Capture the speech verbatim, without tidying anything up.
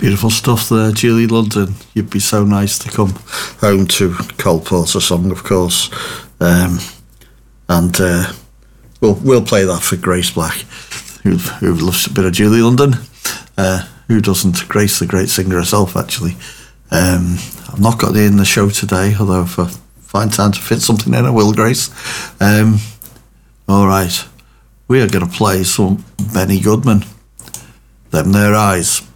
Beautiful stuff there, Julie London. You'd be so nice to come home to Cole Porter song, of course. Um, and uh, we'll we'll play that for Grace Black, who who loves a bit of Julie London. Uh, who doesn't? Grace, the great singer herself, actually. Um, I've not got it in the show today, although if I find time to fit something in, I will, Grace. Um, all right. We are going to play some Benny Goodman. Them Their Eyes.